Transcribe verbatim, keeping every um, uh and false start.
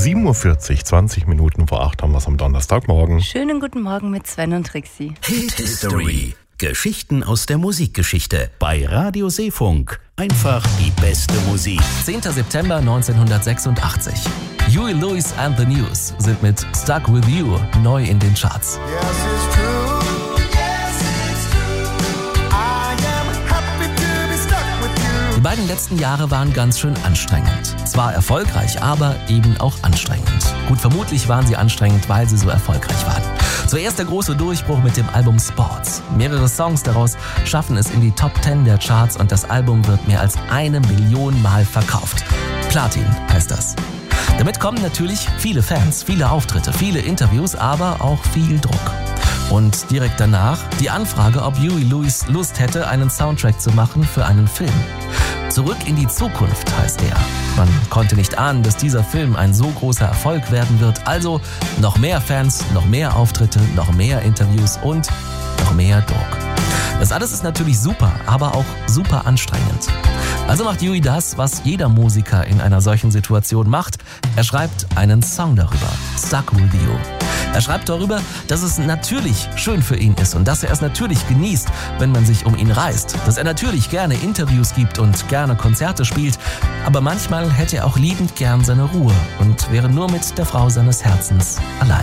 sieben Uhr vierzig, zwanzig Minuten vor acht haben wir es am Donnerstagmorgen. Schönen guten Morgen mit Sven und Trixie. Hit History. Geschichten aus der Musikgeschichte. Bei Radio Seefunk. Einfach die beste Musik. zehnter September neunzehnhundertsechsundachtzig. Huey Lewis and the News sind mit Stuck With You neu in den Charts. Yes, it's true. Yes, it's true. I am happy to be stuck with you. Die beiden letzten Jahre waren ganz schön anstrengend. Zwar erfolgreich, aber eben auch anstrengend. Gut, vermutlich waren sie anstrengend, weil sie so erfolgreich waren. Zuerst der große Durchbruch mit dem Album Sports. Mehrere Songs daraus schaffen es in die Top zehn der Charts und das Album wird mehr als eine Million Mal verkauft. Platin heißt das. Damit kommen natürlich viele Fans, viele Auftritte, viele Interviews, aber auch viel Druck. Und direkt danach die Anfrage, ob Huey Lewis Lust hätte, einen Soundtrack zu machen für einen Film. Zurück in die Zukunft heißt er. Man konnte nicht ahnen, dass dieser Film ein so großer Erfolg werden wird. Also noch mehr Fans, noch mehr Auftritte, noch mehr Interviews und noch mehr Druck. Das alles ist natürlich super, aber auch super anstrengend. Also macht Huey das, was jeder Musiker in einer solchen Situation macht. Er schreibt einen Song darüber, Stuck With You. Er schreibt darüber, dass es natürlich schön für ihn ist und dass er es natürlich genießt, wenn man sich um ihn reißt. Dass er natürlich gerne Interviews gibt und gerne Konzerte spielt. Aber manchmal hätte er auch liebend gern seine Ruhe und wäre nur mit der Frau seines Herzens allein.